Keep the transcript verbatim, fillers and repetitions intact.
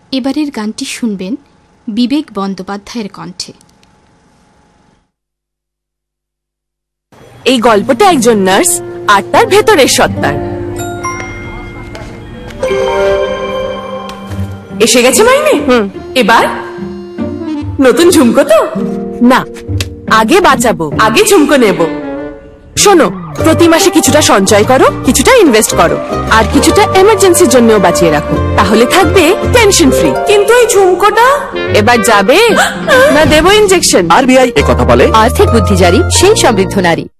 এবারের গানটি শুনবেন বিবেক বন্দ্যোপাধ্যায়ের কণ্ঠে। এই গল্পটা একজন নার্স আর তার ভেতরের সত্তার। এসে গেছে মাইনে। হুম, এবার নতুন ঝুমকো তো না, আগে বাঁচাবো, আগে ঝুমকো নেব। শোনো, প্রতি মাসে কিছুটা সঞ্চয় করো, কিছুটা ইনভেস্ট করো, আর কিছুটা এমার্জেন্সির জন্যও বাঁচিয়ে রাখো, তাহলে থাকবে টেনশন ফ্রি। কিন্তু এই ঝুমকোটা এবার যাবে না দেবো ইনজেকশন? আরবিআই এ কথা বলে। আর্থিক বুদ্ধি জারি, সেই সমৃদ্ধ নারী।